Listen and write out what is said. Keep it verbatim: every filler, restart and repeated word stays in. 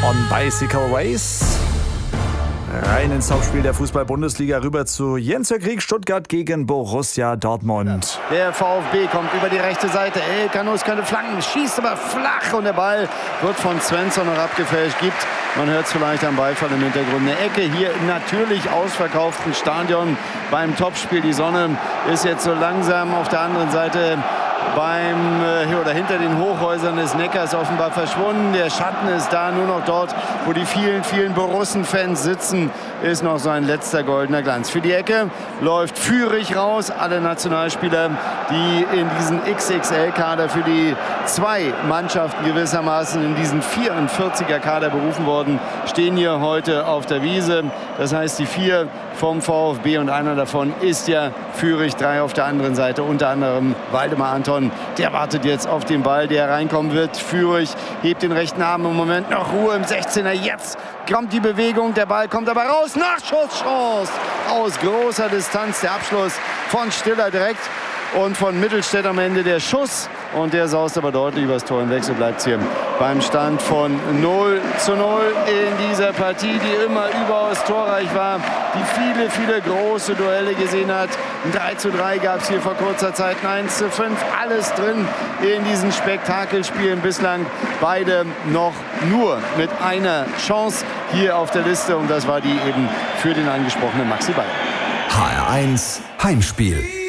on Bicycle Race. Rein ins Hauptspiel der Fußball-Bundesliga rüber zu Jens Krieg, Stuttgart gegen Borussia Dortmund. Der VfB kommt über die rechte Seite. El Kanous könnte flanken, schießt aber flach und der Ball wird von Svensson noch abgefälscht. Gibt, man hört es vielleicht am Beifall im Hintergrund, eine Ecke hier im natürlich ausverkauften Stadion beim Topspiel. Die Sonne ist jetzt so langsam auf der anderen Seite beim oder hinter den Hochhäusern des Neckars offenbar verschwunden. Der Schatten ist da, nur noch dort, wo die vielen, vielen Borussen-Fans sitzen, ist noch so ein letzter goldener Glanz. Für die Ecke läuft Führig raus. Alle Nationalspieler, die in diesen X X L-Kader für die zwei Mannschaften gewissermaßen in diesen vierundvierziger-Kader berufen worden, stehen hier heute auf der Wiese. Das heißt, die vier vom VfB und einer davon ist ja Führig, drei auf der anderen Seite, unter anderem Waldemar Anton. Der wartet jetzt auf den Ball, der reinkommen wird. Führig hebt den rechten Arm, im Moment noch Ruhe im sechzehner. Jetzt kommt die Bewegung, der Ball kommt aber raus. Nachschusschance aus großer Distanz. Der Abschluss von Stiller direkt und von Mittelstädt am Ende der Schuss. Und der saust aber deutlich übers Tor hinweg. So bleibt es hier beim Stand von null zu null in dieser Partie, die immer überaus torreich war, die viele, viele große Duelle gesehen hat. Ein drei zu drei gab es hier vor kurzer Zeit, ein eins zu fünf. Alles drin in diesen Spektakelspielen. Bislang beide noch nur mit einer Chance hier auf der Liste. Und das war die eben für den angesprochenen Maxi Bayer. H R eins Heimspiel.